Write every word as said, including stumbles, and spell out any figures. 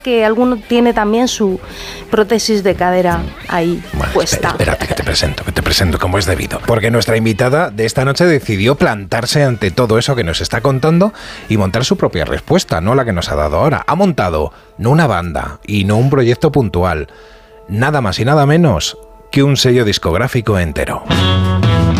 que alguno tiene también su prótesis de cadera ahí bueno, puesta. Espérate, que te presento, que te presento como es debido. Porque nuestra invitada de esta noche decidió plantarse ante todo eso que nos está contando y montar su propia respuesta, no la que nos ha dado ahora. Ha montado no una banda y no un proyecto puntual, nada más y nada menos que un sello discográfico entero.